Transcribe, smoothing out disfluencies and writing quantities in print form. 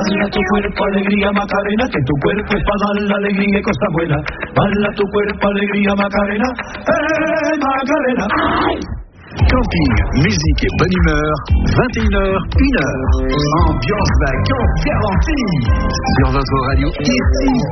Baila tu cuerpo, alegría, Macarena, que tu cuerpo es para dar la alegría y cosas buenas. Baila tu cuerpo, alegría, Macarena, Macarena. Camping, musique et bonne humeur, 21h, 1h. Ambiance vacances garantie sur votre radio ici.